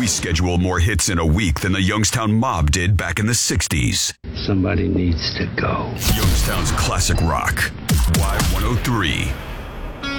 schedule more hits in a week than the Youngstown Mob did back in the 60s. Somebody needs to go. Youngstown's classic rock. Y103.